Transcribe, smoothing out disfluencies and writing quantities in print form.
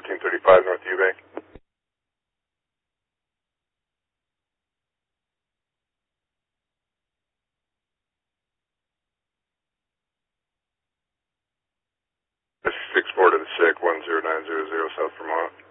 1335 North Eubank. 64 to the SIC, 10900 South Vermont.